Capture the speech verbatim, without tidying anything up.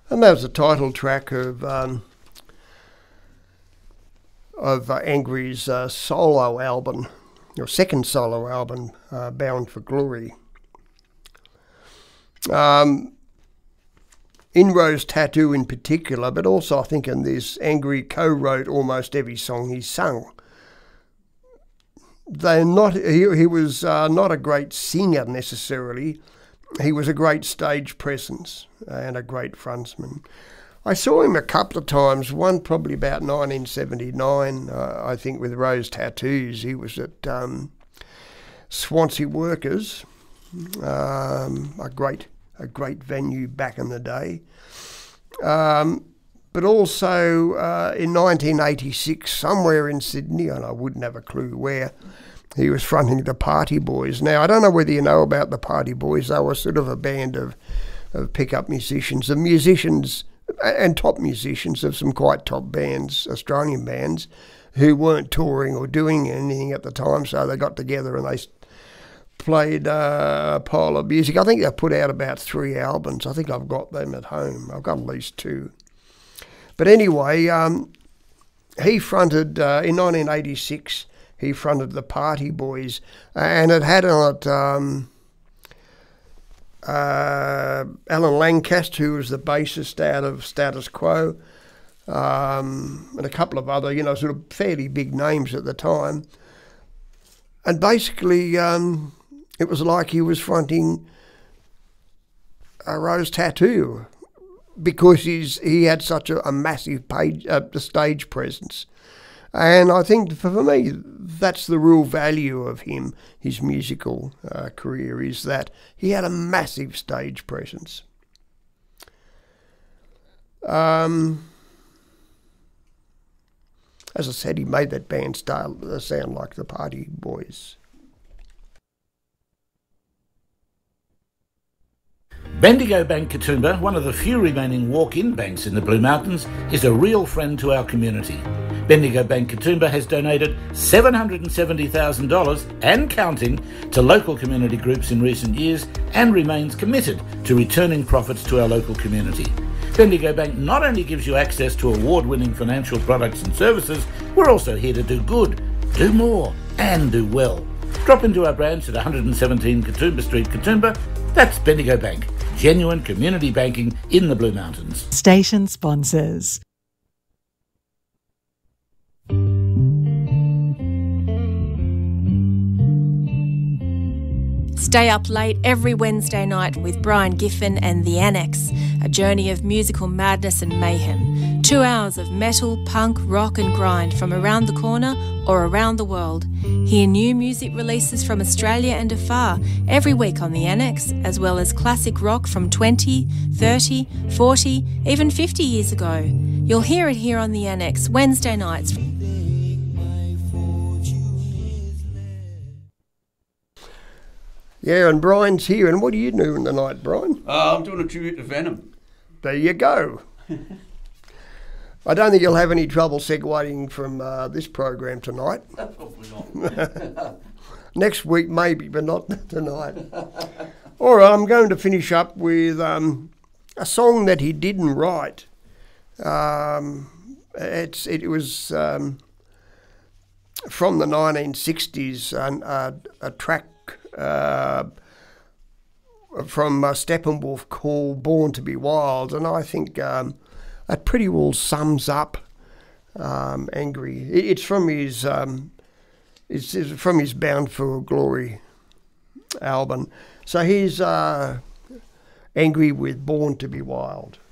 And that was the title track of um, of uh, Angry's uh, solo album, or second solo album, uh, Bound for Glory. Um, in Rose Tattoo in particular, but also I think in this, Angry co-wrote almost every song he sung. They're not. He, he was uh, not a great singer necessarily. He was a great stage presence and a great frontman. I saw him a couple of times, one probably about nineteen seventy-nine, uh, I think, with Rose Tattoos. He was at um, Swansea Workers, um, a great a great venue back in the day. Um, but also uh, in nineteen eighty-six, somewhere in Sydney, and I wouldn't have a clue where, he was fronting the Party Boys. Now, I don't know whether you know about the Party Boys. They were sort of a band of, of pickup musicians, and musicians and top musicians of some quite top bands, Australian bands, who weren't touring or doing anything at the time, so they got together and they played uh, a pile of music. I think they put out about three albums. I think I've got them at home. I've got at least two. But anyway, um, he fronted, uh, in nineteen eighty-six, he fronted the Party Boys, and it had on it um, uh, Alan Lancaster, who was the bassist out of Status Quo, um, and a couple of other, you know, sort of fairly big names at the time. And basically, um, it was like he was fronting a Rose Tattoo, because he's he had such a, a massive page, uh, stage presence. And I think for me, that's the real value of him, his musical uh, career, is that he had a massive stage presence. Um, as I said, he made that band style uh, sound like the Party Boys. Bendigo Bank Katoomba, one of the few remaining walk-in banks in the Blue Mountains, is a real friend to our community. Bendigo Bank Katoomba has donated seven hundred seventy thousand dollars and counting to local community groups in recent years, and remains committed to returning profits to our local community. Bendigo Bank not only gives you access to award-winning financial products and services, we're also here to do good, do more and do well. Drop into our branch at one hundred seventeen Katoomba Street, Katoomba. That's Bendigo Bank, genuine community banking in the Blue Mountains. Station sponsors. Stay up late every Wednesday night with Brian Giffen and The Annex, a journey of musical madness and mayhem. Two hours of metal, punk, rock and grind from around the corner or around the world. Hear new music releases from Australia and afar every week on The Annex, as well as classic rock from twenty, thirty, forty, even fifty years ago. You'll hear it here on The Annex, Wednesday nights. Yeah, and Brian's here. And what are you doing tonight, Brian? Uh, I'm doing a tribute to Venom. There you go. I don't think you'll have any trouble segueing from uh, this program tonight. Probably not. Next week maybe, but not tonight. All right, I'm going to finish up with um, a song that he didn't write. Um, it's it was um, from the nineteen sixties, and uh, a track uh, from uh, Steppenwolf called "Born to Be Wild," and I think um, that pretty well sums up um, Angry. It, it's from his um, it's, it's from his Bound for Glory album. So he's uh, Angry with "Born to Be Wild."